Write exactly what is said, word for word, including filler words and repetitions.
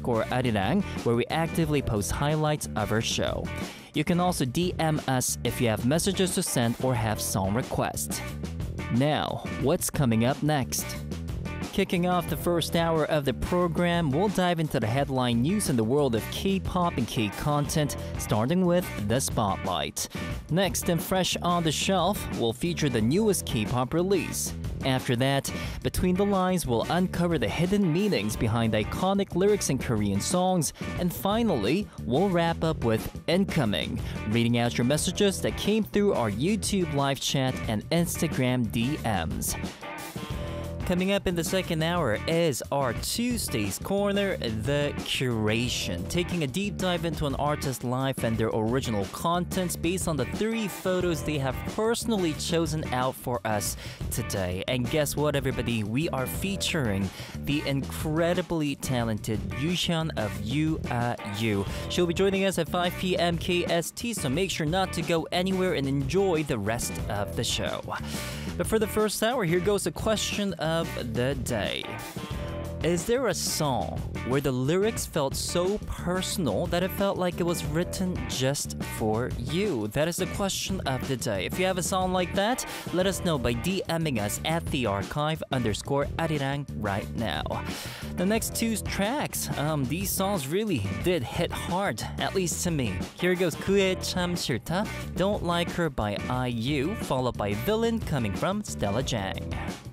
underscore arirang, where we actively post highlights of our show. You can also D M us if you have messages to send or have song requests. Now, what's coming up next? Kicking off the first hour of the program, we'll dive into the headline news in the world of K-pop and K-content, starting with The Spotlight. Next and fresh on the shelf, we'll feature the newest K-pop release. After that, Between the Lines will uncover the hidden meanings behind iconic lyrics in Korean songs. And finally, we'll wrap up with Incoming, reading out your messages that came through our YouTube live chat and Instagram D Ms. Coming up in the second hour is our Tuesday's Corner, The Curation, taking a deep dive into an artist's life and their original contents based on the three photos they have personally chosen out for us today. And guess what, everybody? We are featuring the incredibly talented Yuhyun of U A U. She'll be joining us at five p.m. K S T, so make sure not to go anywhere and enjoy the rest of the show. But for the first hour, here goes a question of the day. Is there a song where the lyrics felt so personal that it felt like it was written just for you? That is the question of the day. If you have a song like that, let us know by DMing us at the archive underscore arirang right now. The next two tracks, um, these songs really did hit hard, at least to me. Here goes 그애 참 싫다, Don't Like Her by I U, followed by Villain coming from Stella Jang.